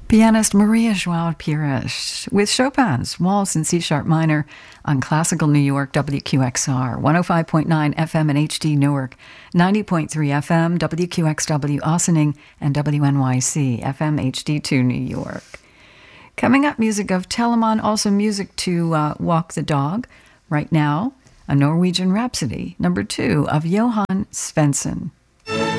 Pianist Maria Joao Pires with Chopin's Waltz in C-sharp minor on Classical New York WQXR, 105.9 FM in HD Newark, 90.3 FM WQXW Ossining, and WNYC FM HD2 New York. Coming up, music of Telemann, also music to Walk the Dog. Right now, a Norwegian Rhapsody, number 2 of Johann Svensson.